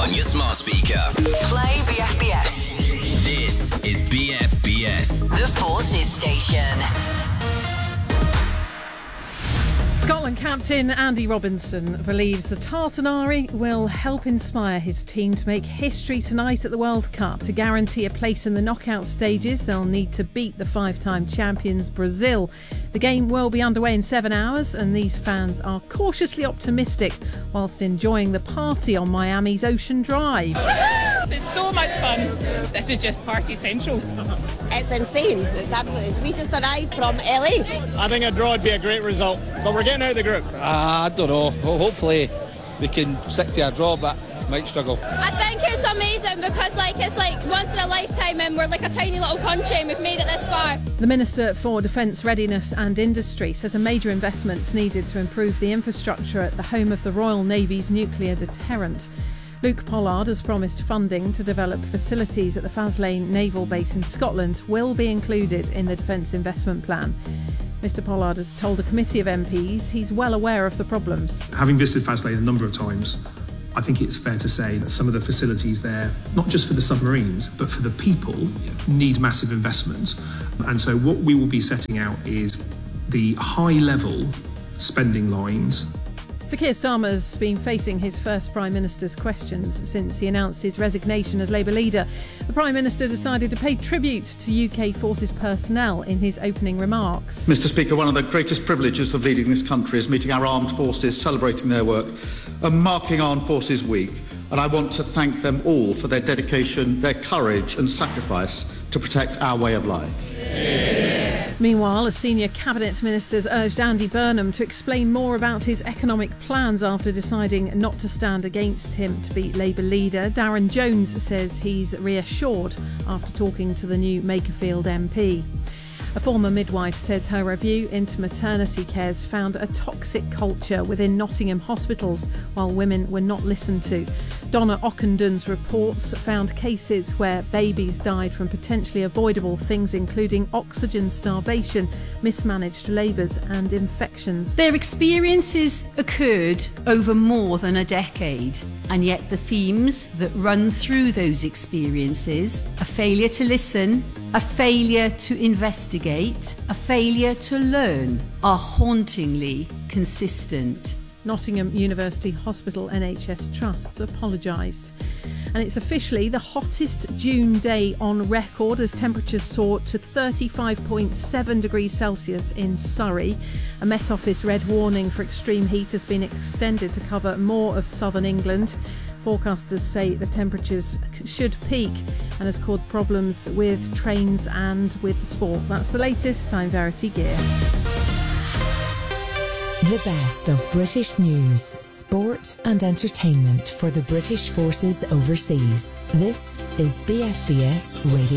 on your smart speaker. Play BFBS. This is BFBS. The Forces Station. Scotland captain Andy Robinson believes the Tartanari will help inspire his team to make history tonight at the World Cup. To guarantee a place in the knockout stages, they'll need to beat the five-time champions Brazil. The game will be underway in 7 hours, and these fans are cautiously optimistic whilst enjoying the party on Miami's Ocean Drive. It's so much fun. This is just party central. It's insane. It's absolutely. We just arrived from LA. I think a draw would be a great result, but we're getting out of the group. I don't know. Well, hopefully we can stick to a draw, but might struggle. I think it's amazing because it's like once in a lifetime, and we're like a tiny little country and we've made it this far. The Minister for Defence Readiness and Industry says a major investment's needed to improve the infrastructure at the home of the Royal Navy's nuclear deterrent. Luke Pollard has promised funding to develop facilities at the Faslane Naval Base in Scotland will be included in the Defence Investment Plan. Mr Pollard has told a committee of MPs he's well aware of the problems. Having visited Faslane a number of times, I think it's fair to say that some of the facilities there, not just for the submarines, but for the people, need massive investment. And so what we will be setting out is the high-level spending lines. Sir Keir Starmer's been facing his first Prime Minister's questions since he announced his resignation as Labour leader. The Prime Minister decided to pay tribute to UK Forces personnel in his opening remarks. Mr Speaker, one of the greatest privileges of leading this country is meeting our armed forces, celebrating their work and marking Armed Forces Week. And I want to thank them all for their dedication, their courage and sacrifice to protect our way of life. Meanwhile, a senior cabinet minister's urged Andy Burnham to explain more about his economic plans after deciding not to stand against him to be Labour leader. Darren Jones says he's reassured after talking to the new Makerfield MP. A former midwife says her review into maternity care's found a toxic culture within Nottingham hospitals while women were not listened to. Donna Ockendon's reports found cases where babies died from potentially avoidable things including oxygen starvation, mismanaged labours and infections. Their experiences occurred over more than a decade, and yet the themes that run through those experiences, a failure to listen, a failure to investigate, a failure to learn, are hauntingly consistent. Nottingham University Hospital NHS Trusts apologised. And it's officially the hottest June day on record as temperatures soared to 35.7 degrees Celsius in Surrey. A Met Office red warning for extreme heat has been extended to cover more of southern England. Forecasters say the temperatures should peak and has caused problems with trains and with the sport. That's the latest. I'm Verity Gear. The best of British news, sport and entertainment for the British forces overseas. This is BFBS Radio.